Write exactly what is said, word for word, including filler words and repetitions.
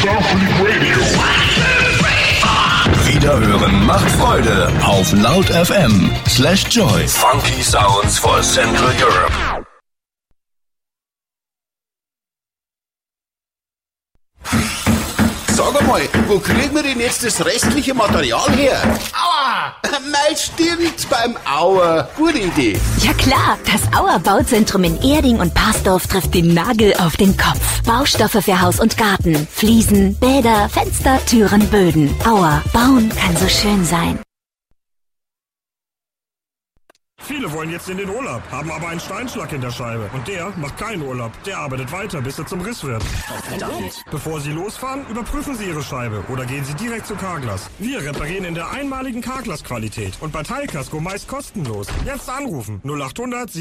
Starfleet Radio. Wiederhören macht Freude auf Laut F M slash Joy. Funky Sounds for Central Europe. Sag einmal, wo kriegen wir denn jetzt das restliche Material her? Aua! Mein Stirnitz beim Auer. Gute Idee. Ja klar, das Auer Bauzentrum in Erding und Parsdorf trifft den Nagel auf den Kopf. Baustoffe für Haus und Garten, Fliesen, Bäder, Fenster, Türen, Böden. Auer, bauen kann so schön sein. Viele wollen jetzt in den Urlaub, haben aber einen Steinschlag in der Scheibe. Und der macht keinen Urlaub. Der arbeitet weiter, bis er zum Riss wird. Verdammt. Bevor Sie losfahren, überprüfen Sie Ihre Scheibe oder gehen Sie direkt zu Carglass. Wir reparieren in der einmaligen Carglass-Qualität und bei Teilkasko meist kostenlos. Jetzt anrufen null acht hundert